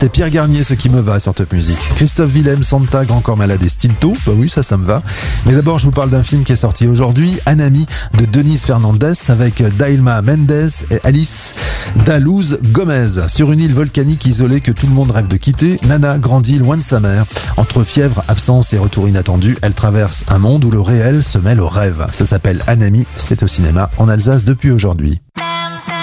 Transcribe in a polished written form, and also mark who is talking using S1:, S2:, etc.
S1: C'était Pierre Garnier, ce qui me va sur Top Music. Christophe Willem, Santa, Grand Corps Malade et Stilto. Bah oui, ça me va. Mais d'abord, je vous parle d'un film qui est sorti aujourd'hui, Anami, de Denise Fernandez, avec Dailma Mendes et Alice Dalouz Gomez. Sur une île volcanique isolée que tout le monde rêve de quitter, Nana grandit loin de sa mère. Entre fièvre, absence et retour inattendu, elle traverse un monde où le réel se mêle au rêve. Ça s'appelle Anami, c'est au cinéma en Alsace depuis aujourd'hui.